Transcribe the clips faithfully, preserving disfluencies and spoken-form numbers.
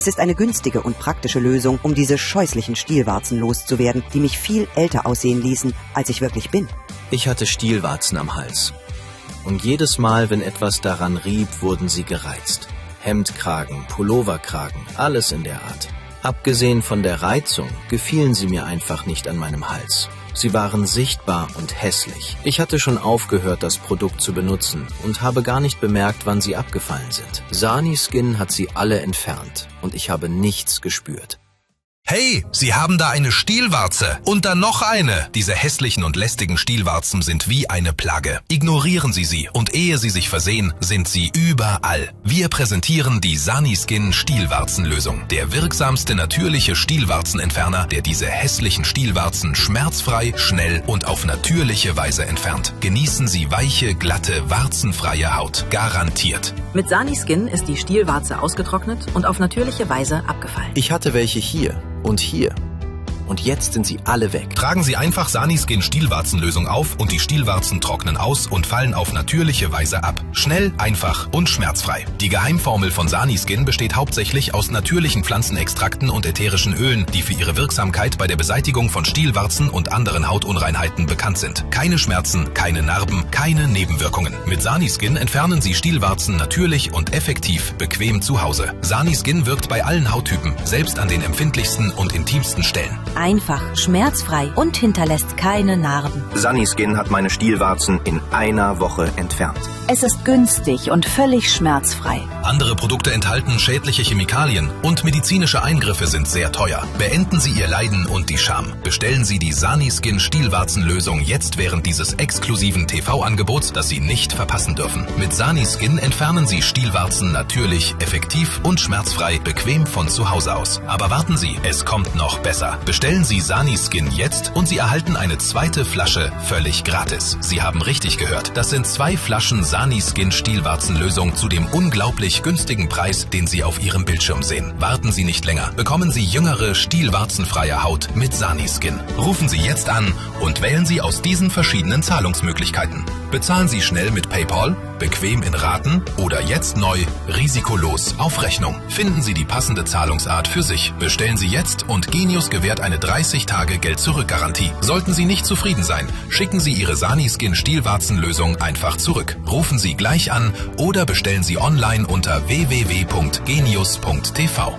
Es ist eine günstige und praktische Lösung, um diese scheußlichen Stielwarzen loszuwerden, die mich viel älter aussehen ließen, als ich wirklich bin. Ich hatte Stielwarzen am Hals. Und jedes Mal, wenn etwas daran rieb, wurden sie gereizt. Hemdkragen, Pulloverkragen, alles in der Art. Abgesehen von der Reizung gefielen sie mir einfach nicht an meinem Hals. Sie waren sichtbar und hässlich. Ich hatte schon aufgehört, das Produkt zu benutzen und habe gar nicht bemerkt, wann sie abgefallen sind. Saniskin hat sie alle entfernt und ich habe nichts gespürt. Hey, Sie haben da eine Stielwarze und dann noch eine. Diese hässlichen und lästigen Stielwarzen sind wie eine Plage. Ignorieren Sie sie und ehe Sie sich versehen, sind sie überall. Wir präsentieren die Saniskin Stielwarzenlösung. Der wirksamste natürliche Stielwarzenentferner, der diese hässlichen Stielwarzen schmerzfrei, schnell und auf natürliche Weise entfernt. Genießen Sie weiche, glatte, warzenfreie Haut. Garantiert. Mit Saniskin ist die Stielwarze ausgetrocknet und auf natürliche Weise abgefallen. Ich hatte welche hier. Und hier. Und jetzt sind sie alle weg. Tragen Sie einfach Saniskin Stielwarzenlösung auf und die Stielwarzen trocknen aus und fallen auf natürliche Weise ab. Schnell, einfach und schmerzfrei. Die Geheimformel von Saniskin besteht hauptsächlich aus natürlichen Pflanzenextrakten und ätherischen Ölen, die für ihre Wirksamkeit bei der Beseitigung von Stielwarzen und anderen Hautunreinheiten bekannt sind. Keine Schmerzen, keine Narben, keine Nebenwirkungen. Mit Saniskin entfernen Sie Stielwarzen natürlich und effektiv bequem zu Hause. Saniskin wirkt bei allen Hauttypen, selbst an den empfindlichsten und intimsten Stellen. Einfach, schmerzfrei und hinterlässt keine Narben. Saniskin hat meine Stielwarzen in einer Woche entfernt. Es ist günstig und völlig schmerzfrei. Andere Produkte enthalten schädliche Chemikalien und medizinische Eingriffe sind sehr teuer. Beenden Sie Ihr Leiden und die Scham. Bestellen Sie die Saniskin Stielwarzenlösung jetzt während dieses exklusiven T V-Angebots, das Sie nicht verpassen dürfen. Mit Saniskin entfernen Sie Stielwarzen natürlich, effektiv und schmerzfrei, bequem von zu Hause aus. Aber warten Sie, es kommt noch besser. Bestellen Sie Saniskin jetzt und Sie erhalten eine zweite Flasche völlig gratis. Sie haben richtig gehört. Das sind zwei Flaschen Saniskin Stielwarzenlösung zu dem unglaublich günstigen Preis, den Sie auf Ihrem Bildschirm sehen. Warten Sie nicht länger. Bekommen Sie jüngere, stielwarzenfreie Haut mit Saniskin. Rufen Sie jetzt an und wählen Sie aus diesen verschiedenen Zahlungsmöglichkeiten. Bezahlen Sie schnell mit PayPal, bequem in Raten oder jetzt neu, risikolos auf Rechnung. Finden Sie die passende Zahlungsart für sich. Bestellen Sie jetzt und Genius gewährt eine dreißig Tage Geld-Zurück-Garantie. Sollten Sie nicht zufrieden sein, schicken Sie Ihre Saniskin Stielwarzenlösung einfach zurück. Rufen Sie gleich an oder bestellen Sie online unter w w w punkt genius punkt t v.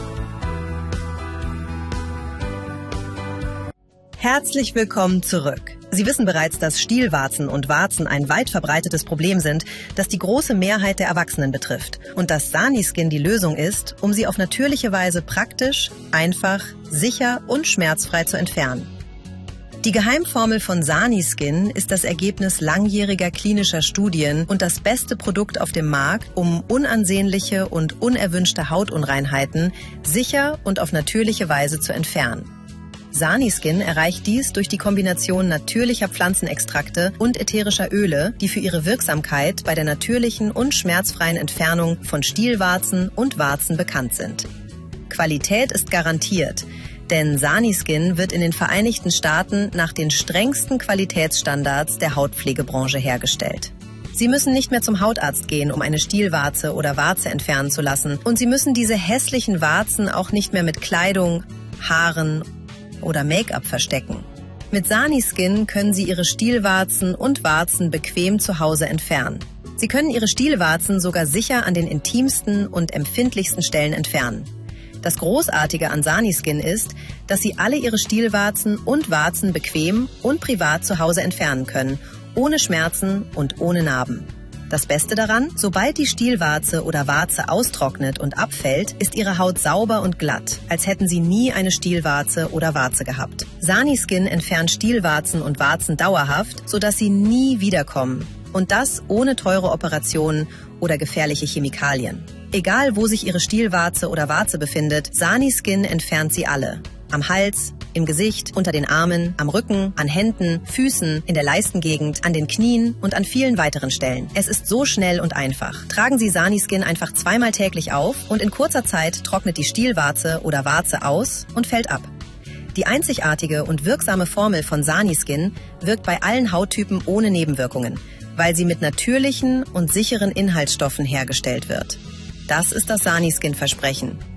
Herzlich willkommen zurück. Sie wissen bereits, dass Stielwarzen und Warzen ein weit verbreitetes Problem sind, das die große Mehrheit der Erwachsenen betrifft und dass Saniskin die Lösung ist, um sie auf natürliche Weise praktisch, einfach, sicher und schmerzfrei zu entfernen. Die Geheimformel von Saniskin ist das Ergebnis langjähriger klinischer Studien und das beste Produkt auf dem Markt, um unansehnliche und unerwünschte Hautunreinheiten sicher und auf natürliche Weise zu entfernen. Saniskin erreicht dies durch die Kombination natürlicher Pflanzenextrakte und ätherischer Öle, die für ihre Wirksamkeit bei der natürlichen und schmerzfreien Entfernung von Stielwarzen und Warzen bekannt sind. Qualität ist garantiert, denn Saniskin wird in den Vereinigten Staaten nach den strengsten Qualitätsstandards der Hautpflegebranche hergestellt. Sie müssen nicht mehr zum Hautarzt gehen, um eine Stielwarze oder Warze entfernen zu lassen. Und Sie müssen diese hässlichen Warzen auch nicht mehr mit Kleidung, Haaren oder Make-up verstecken. Mit Saniskin können Sie Ihre Stielwarzen und Warzen bequem zu Hause entfernen. Sie können Ihre Stielwarzen sogar sicher an den intimsten und empfindlichsten Stellen entfernen. Das Großartige an Saniskin ist, dass Sie alle Ihre Stielwarzen und Warzen bequem und privat zu Hause entfernen können, ohne Schmerzen und ohne Narben. Das Beste daran, sobald die Stielwarze oder Warze austrocknet und abfällt, ist Ihre Haut sauber und glatt, als hätten Sie nie eine Stielwarze oder Warze gehabt. Saniskin entfernt Stielwarzen und Warzen dauerhaft, sodass sie nie wiederkommen. Und das ohne teure Operationen oder gefährliche Chemikalien. Egal, wo sich Ihre Stielwarze oder Warze befindet, Saniskin entfernt sie alle. Am Hals, im Gesicht, unter den Armen, am Rücken, an Händen, Füßen, in der Leistengegend, an den Knien und an vielen weiteren Stellen. Es ist so schnell und einfach. Tragen Sie Saniskin einfach zweimal täglich auf und in kurzer Zeit trocknet die Stielwarze oder Warze aus und fällt ab. Die einzigartige und wirksame Formel von Saniskin wirkt bei allen Hauttypen ohne Nebenwirkungen, weil sie mit natürlichen und sicheren Inhaltsstoffen hergestellt wird. Das ist das Saniskin-Versprechen.